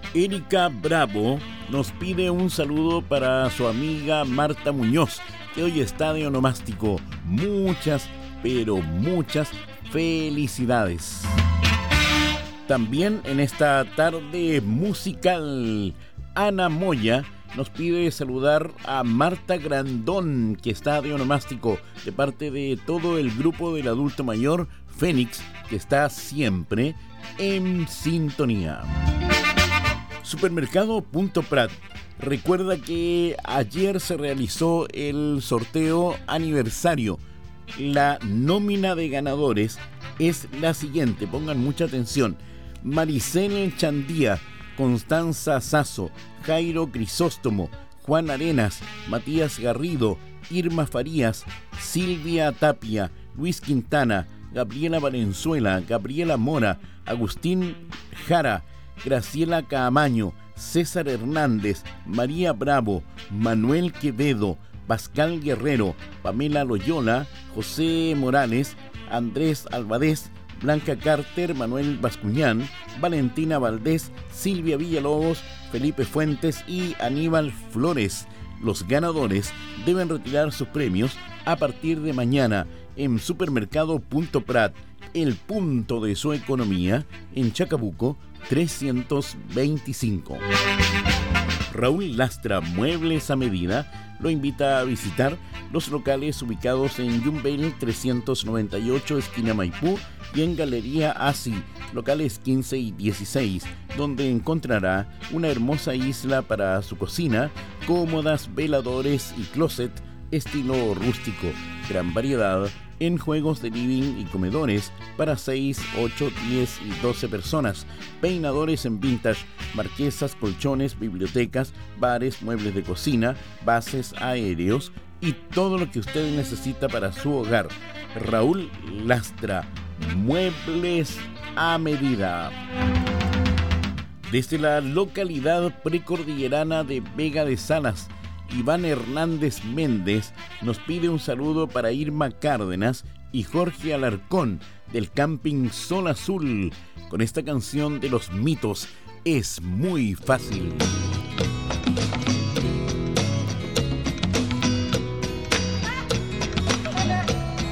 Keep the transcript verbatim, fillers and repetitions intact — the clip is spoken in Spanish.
Erika Bravo nos pide un saludo para su amiga Marta Muñoz, que hoy está de onomástico. Muchas, pero muchas felicidades. También en esta tarde musical, Ana Moya nos pide saludar a Marta Grandón, que está de onomástico, de parte de todo el grupo del adulto mayor Fénix, que está siempre en sintonía. Supermercado Punto Prat recuerda que ayer se realizó el sorteo aniversario. La nómina de ganadores es la siguiente, pongan mucha atención: Maricel Chandía, Constanza Sasso, Jairo Crisóstomo, Juan Arenas, Matías Garrido, Irma Farías, Silvia Tapia, Luis Quintana, Gabriela Valenzuela, Gabriela Mora, Agustín Jara, Graciela Caamaño, César Hernández, María Bravo, Manuel Quevedo, Pascal Guerrero, Pamela Loyola, José Morales, Andrés Albadés, Blanca Carter, Manuel Bascuñán, Valentina Valdés, Silvia Villalobos, Felipe Fuentes y Aníbal Flores. Los ganadores deben retirar sus premios a partir de mañana en Supermercado Punto Prat, el punto de su economía, en Chacabuco trescientos veinticinco. Raúl Lastra Muebles a Medida lo invita a visitar los locales ubicados en Yumbel trescientos noventa y ocho, esquina Maipú, y en Galería Asi, locales quince y dieciséis, donde encontrará una hermosa isla para su cocina, cómodas, veladores y closet estilo rústico, gran variedad en juegos de living y comedores para seis, ocho, diez y doce personas, peinadores en vintage, marquesas, colchones, bibliotecas, bares, muebles de cocina, bases aéreos y todo lo que usted necesita para su hogar. Raúl Lastra, Muebles a Medida. Desde la localidad precordillerana de Vega de Salas, Iván Hernández Méndez nos pide un saludo para Irma Cárdenas y Jorge Alarcón del Camping Sol Azul con esta canción de Los Mitos, Es Muy Fácil.